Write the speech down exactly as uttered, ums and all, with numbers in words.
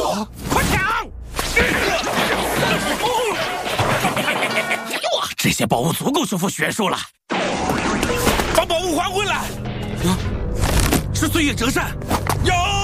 快抢！这些宝物足够修复玄术了。把宝物还回来！啊，是岁月折扇。有。